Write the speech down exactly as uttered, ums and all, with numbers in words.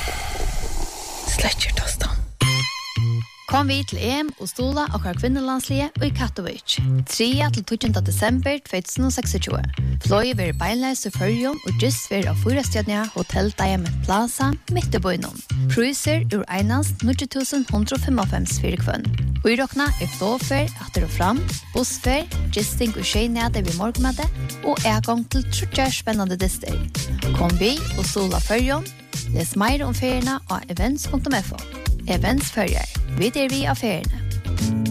Sletcher tostan. Kom vi til E M og stola og hver kvinnelandslige og i Katowice. tredje til tjuende desember tjuetusenogtjue. Fløy vil beinleis til Førjum og just vil av fyrastjødnia Hotel Diamond Plaza midt i bøynom. Pruiser ur einast nio tusen one hundred fifty-fem fyrir kvønn. Uirokna er flåfer, atter og fram, bussfer, gisting og skjeinede ved morgenmøte og ergang til trutjer spennende dister. Kom vi og stola Førjum. Les mer om feriene av events punktum f o. Events følger. Vi der vi av feriene.